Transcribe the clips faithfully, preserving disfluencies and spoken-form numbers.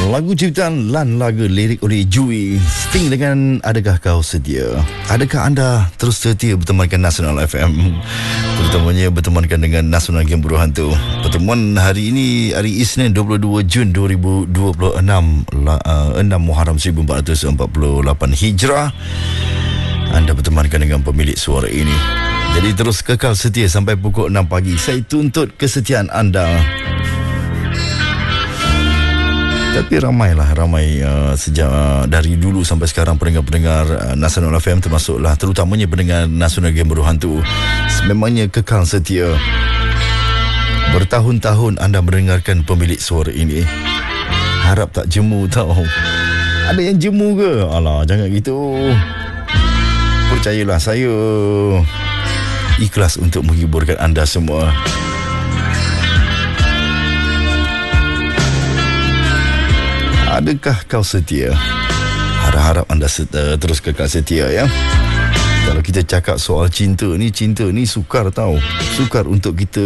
Lagu ciptaan Lan Laga lirik oleh Jui Sting dengan Adakah Kau Setia. Adakah anda terus setia bertemankan Nasional F M, terutamanya bertemankan dengan Nasional Game Buruh Hantu. Pertemuan hari ini, hari Isnin dua puluh dua Jun dua ribu dua puluh enam, enam Muharram seribu empat ratus empat puluh lapan Hijrah. Anda bertemankan dengan pemilik suara ini. Jadi terus kekal setia sampai pukul enam pagi. Saya tuntut kesetiaan anda. Tapi ramailah ramai uh, sejak uh, dari dulu sampai sekarang pendengar-pendengar uh, Nasional F M, termasuklah terutamanya pendengar Nasional Game Buruh Hantu, memangnya kekal setia. Bertahun-tahun anda mendengarkan pemilik suara ini. Harap tak jemu tau. Ada yang jemu ke? Alah, jangan gitu. Percayalah, saya ikhlas untuk menghiburkan anda semua. Adakah kau setia? Harap-harap anda set, uh, terus kekal setia ya. Kalau kita cakap soal cinta ni, cinta ni sukar tau. Sukar untuk kita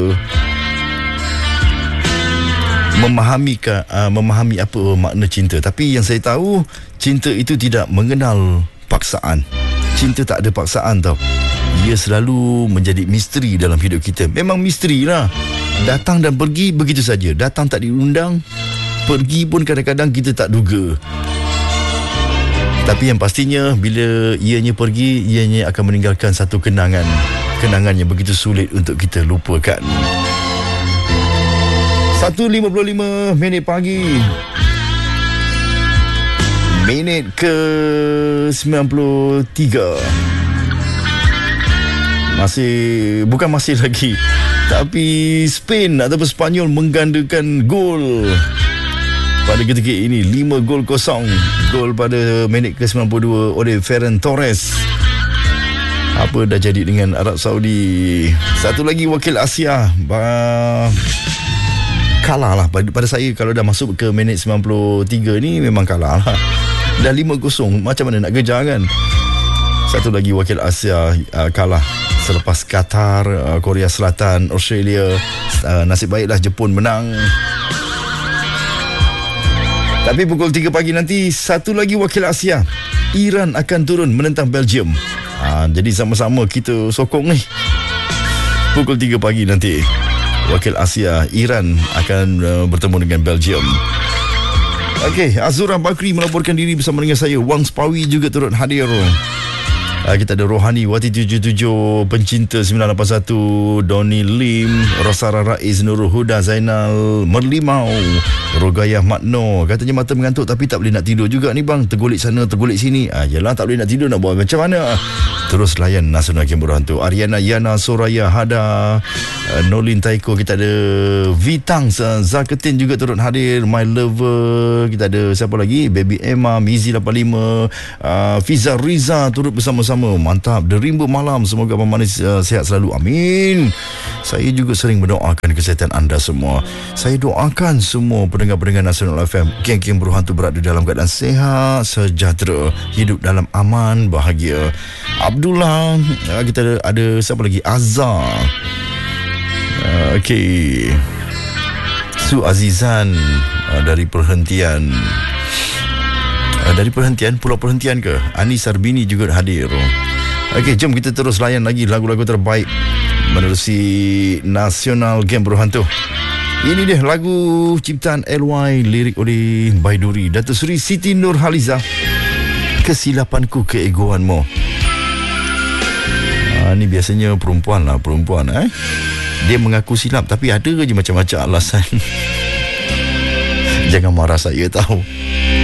memahami uh, memahami apa makna cinta. Tapi yang saya tahu, cinta itu tidak mengenal paksaan. Cinta tak ada paksaan tau. Ia selalu menjadi misteri dalam hidup kita. Memang misteri lah. Datang dan pergi begitu saja. Datang tak diundang, pergi pun kadang-kadang kita tak duga. Tapi yang pastinya, bila ianya pergi, ianya akan meninggalkan satu kenangan. Kenangan yang begitu sulit untuk kita lupakan. satu lima puluh lima minit pagi. Minit ke sembilan puluh tiga. Masih, bukan masih lagi, tapi Spain ataupun Spanyol menggandakan gol pada ketika ini, lima gol kosong. Gol pada minit ke sembilan puluh dua oleh Ferran Torres. Apa dah jadi dengan Arab Saudi? Satu lagi wakil Asia bah, kalah lah. Pada, pada saya, kalau dah masuk ke minit sembilan puluh tiga ni, memang kalah lah. Dah lima kosong, macam mana nak kejar kan? Satu lagi wakil Asia uh, kalah selepas Qatar, uh, Korea Selatan, Australia. uh, Nasib baiklah Jepun menang. Tapi pukul tiga pagi nanti, satu lagi wakil Asia, Iran akan turun menentang Belgium. ha, Jadi sama-sama kita sokong ni. Pukul tiga pagi nanti, wakil Asia, Iran akan uh, bertemu dengan Belgium. Okey, Azura Bakri melaporkan diri bersama dengan saya. Wang Spawi juga turut hadir. Uh, kita ada Rohani Wati tujuh tujuh, pencinta sembilan lapan satu, Donny Lim, Rosara Rais, Nurul Huda, Zainal Merlimau, Rogayah Matno. Katanya mata mengantuk tapi tak boleh nak tidur juga ni bang. Tergulik sana, tergulik sini. Ah, yelah, tak boleh nak tidur, nak buat macam mana? Terus layan Nasional Game Buruh Hantu. Ariana, Yana, Soraya, Hada, uh, Nolin Taiko. Kita ada Vitang, Zaketin juga turut hadir. My Lover. Kita ada siapa lagi? Baby Emma, Mizi lapan lima, uh, Fiza Riza turut bersama-sama. Mantap. The Rimba Malam. Semoga Abang Manis uh, sihat selalu. Amin. Saya juga sering mendoakan kesihatan anda semua. Saya doakan semua pendengar-pendengar Nasional F M, geng-geng Buruh Hantu berada dalam keadaan sehat, sejahtera, hidup dalam aman, bahagia. Abdullah, uh, kita ada, ada siapa lagi? Azhar. Uh, Okey. Su Azizan uh, dari perhentian. Dari perhentian, pulau perhentian ke? Anis Sarbini juga hadir. Okey, jom kita terus layan lagi lagu-lagu terbaik menerusi Nasional Game Buruh Hantu. Ini dia lagu ciptaan L Y, lirik oleh Baiduri, Datuk Seri Siti Nurhaliza. Kesilapanku keegoanmu. Ah, ni biasanya perempuan lah, perempuan eh. Dia mengaku silap tapi ada je macam-macam alasan. Jangan marah saya tahu.